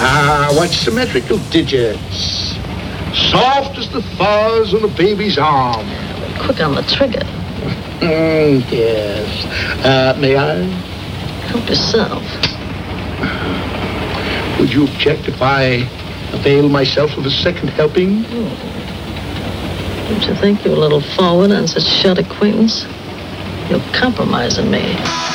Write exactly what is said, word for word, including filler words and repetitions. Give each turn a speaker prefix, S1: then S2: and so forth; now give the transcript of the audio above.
S1: Ah, what symmetrical digits. Soft as the fuzz on a baby's arm.
S2: Quick on the trigger.
S1: Mm, yes. Uh, may I?
S2: Help yourself.
S1: Would you object if I avail myself of a second helping?
S2: Oh. Don't you think you're a little forward on such short acquaintance? You're compromising me.